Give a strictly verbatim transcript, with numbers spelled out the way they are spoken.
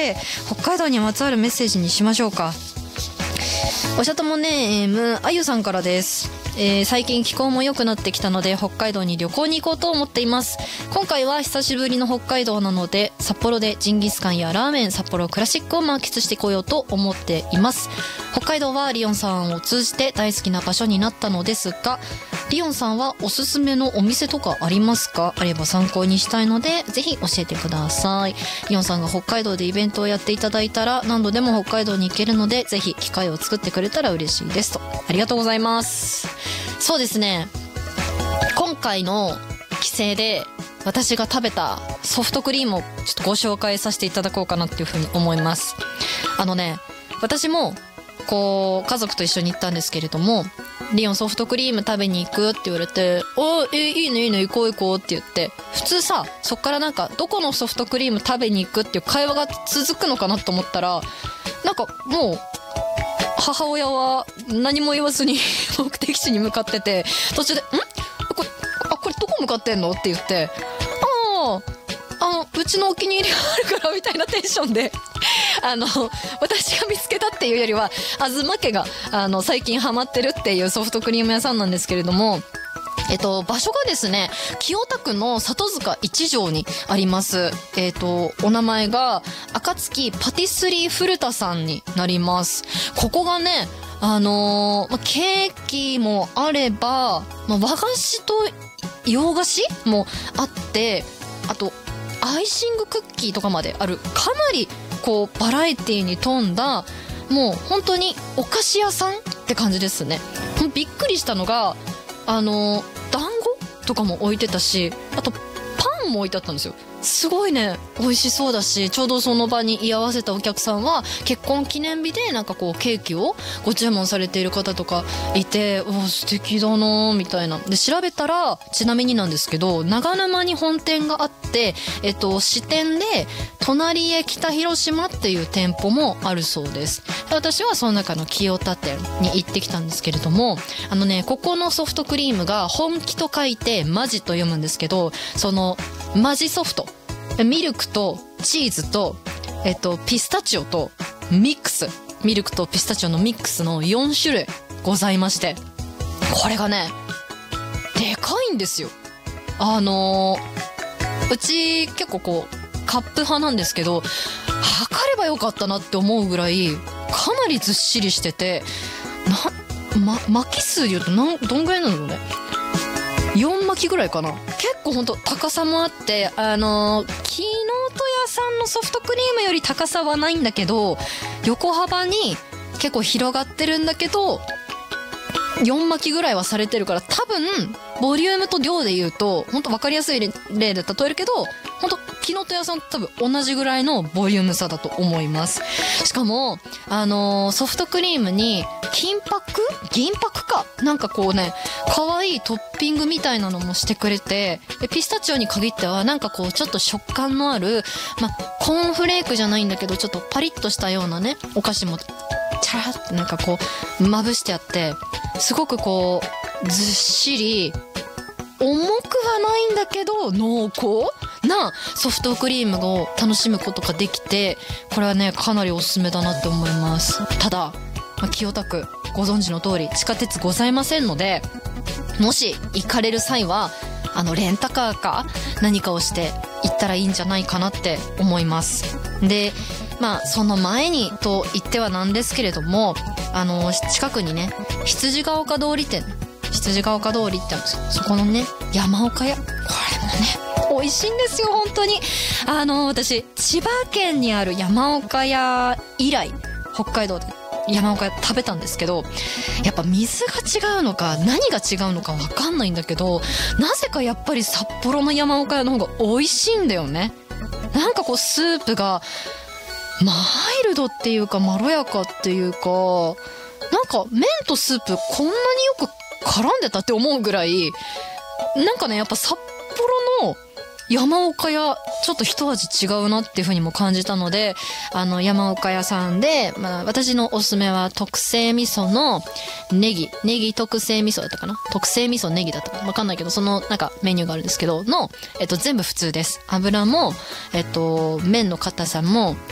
で北海道にまつわるメッセージにしましょうか。おしゃともネームあゆさんからです。えー、最近気候も良くなってきたので北海道に旅行に行こうと思っています。今回は久しぶりの北海道なので札幌でジンギスカンやラーメン、札幌クラシックを満喫してこようと思っています。北海道はリオンさんを通じて大好きな場所になったのですが、リオンさんはおすすめのお店とかありますか？あれば参考にしたいのでぜひ教えてください。リオンさんが北海道でイベントをやっていただいたら何度でも北海道に行けるのでぜひ機会を作ってくれたら嬉しいですと。ありがとうございます。そうですね、今回の帰省で私が食べたソフトクリームをちょっとご紹介させていただこうかなっていうふうに思います。あのね、私もこう家族と一緒に行ったんですけれども、リオンソフトクリーム食べに行くって言われて、おえいいねいいね行こう行こうって言って、普通さそっからなんかどこのソフトクリーム食べに行くっていう会話が続くのかなと思ったら、なんかもう母親は何も言わずに目的地に向かってて、途中で「んこれあこれどこ向かってんの?」って言って、あああのうちのお気に入りがあるからみたいなテンションであの私が見つけたっていうよりは東家があの最近ハマってるっていうソフトクリーム屋さんなんですけれども、えっと、場所がですね、清田区の里塚一条にあります。えっと、お名前が、暁パティスリー古田さんになります。ここがね、あのー、まケーキもあれば、ま和菓子と洋菓子もあって、あと、アイシングクッキーとかまである、かなり、こう、バラエティに富んだ、もう本当にお菓子屋さんって感じですね。びっくりしたのが、あの団子とかも置いてたし、あとパンも置いてあったんですよ。すごいね美味しそうだし、ちょうどその場に居合わせたお客さんは結婚記念日でなんかこうケーキをご注文されている方とかいて、うわ素敵だなみたいな。で調べたら、ちなみになんですけど、長沼に本店があって、えっと支店で隣へ北広島っていう店舗もあるそうです。で私はその中の清田店に行ってきたんですけれども、あのねここのソフトクリームが本気と書いてマジと読むんですけど、そのマジソフト、ミルクとチーズと、えっと、ピスタチオとミックス、ミルクとピスタチオのミックスのよん種類ございまして、これがねでかいんですよ。あのー、うち結構こうカップ派なんですけど、測ればよかったなって思うぐらいかなりずっしりしてて、な、ま、巻き数で言うとなんどんぐらいなのね、よん巻きぐらいかな。結構ほんと高さもあって、あのー、木の戸屋さんのソフトクリームより高さはないんだけど、横幅に結構広がってるんだけどよん巻きぐらいはされてるから、多分ボリュームと量で言うとほんと分かりやすい例で例えるけど、ほんと木の戸屋さんと多分同じぐらいのボリューム差だと思います。しかもあのー、ソフトクリームに金箔銀箔かなんかこうね可愛いトッピングみたいなのもしてくれて、でピスタチオに限ってはなんかこうちょっと食感のある、まコーンフレークじゃないんだけどちょっとパリッとしたようなねお菓子もチャラってなんかこうまぶしてあって、すごくこうずっしり重くはないんだけど濃厚なソフトクリームを楽しむことができて、これはねかなりおすすめだなって思います。ただ、まあ、清田区ご存知の通り地下鉄ございませんので、もし行かれる際はあのレンタカーか何かをして行ったらいいんじゃないかなって思います。でまあその前にと言ってはなんですけれども、あの近くにね羊ヶ丘通り店、羊ヶ丘通りってあるんですよ。そこのね山岡屋、これもね美味しいんですよ本当に。あの私千葉県にある山岡屋以来北海道で山岡屋食べたんですけど、やっぱ水が違うのか何が違うのか分かんないんだけど、なぜかやっぱり札幌の山岡屋の方が美味しいんだよね。なんかこうスープがマイルドっていうかまろやかっていうか、なんか麺とスープこんなによく絡んでたって思うぐらい、なんかねやっぱ札幌の山岡屋ちょっと一味違うなっていう風にも感じたので、あの山岡屋さんで、まあ、私のおすすめは特製味噌のネギネギ特製味噌だったかな、特製味噌ネギだったかな分かんないけど、そのなんかメニューがあるんですけどの、えっと、全部普通です。油も、えっと、麺の硬さも